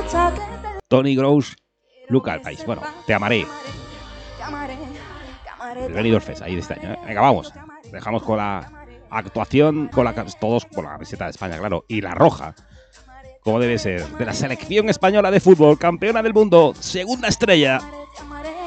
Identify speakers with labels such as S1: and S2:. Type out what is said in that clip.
S1: Tony Gross, Luca al país. Bueno, te amaré. El Benidorm Fest, ahí de este año. Venga, vamos. Dejamos con la actuación, todos con la camiseta de España, claro, y la roja, como debe ser, de la selección española de fútbol, campeona del mundo, segunda estrella.